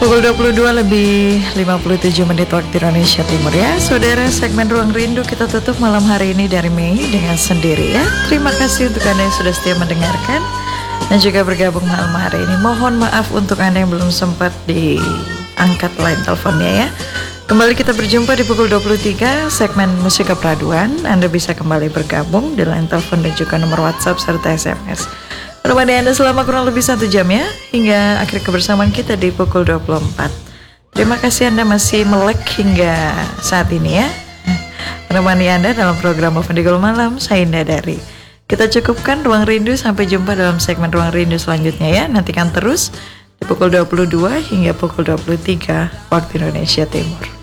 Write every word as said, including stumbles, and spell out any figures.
Pukul dua puluh dua lebih lima puluh tujuh menit waktu Indonesia Timur ya. Saudara, segmen Ruang Rindu kita tutup malam hari ini dari Mei dengan Sendiri ya. Terima kasih untuk Anda yang sudah setia mendengarkan dan juga bergabung malam hari ini. Mohon maaf untuk Anda yang belum sempat diangkat line teleponnya ya. Kembali kita berjumpa di pukul dua puluh tiga segmen Musik Kepraduan. Anda bisa kembali bergabung di line telepon dan juga nomor WhatsApp serta S M S. Menemani Anda selama kurang lebih satu jam ya, hingga akhir kebersamaan kita di pukul dua puluh empat. Terima kasih Anda masih melek hingga saat ini ya. Menemani Anda dalam program Ovendigul Malam, saya Indah Dari. Kita cukupkan Ruang Rindu, sampai jumpa dalam segmen Ruang Rindu selanjutnya ya. Nantikan terus di pukul dua puluh dua hingga pukul dua puluh tiga waktu Indonesia Timur.